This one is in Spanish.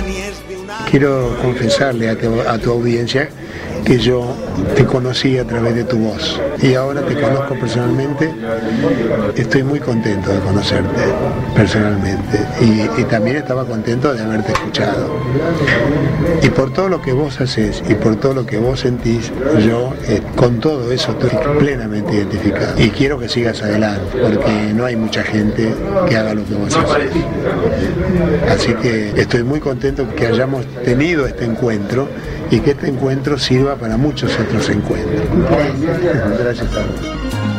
Quiero confesarle a tu audiencia que yo te conocí a través de tu voz y ahora te conozco personalmente. Estoy muy contento de conocerte personalmente y también estaba contento de haberte escuchado. Y por todo lo que vos haces y por todo lo que vos sentís, yo con todo eso estoy plenamente identificado y quiero que sigas adelante porque no hay mucha gente que haga lo que vos haces. Así que estoy muy contento que hayamos tenido este encuentro y que este encuentro sirva para muchos otros encuentros. Gracias, Carlos.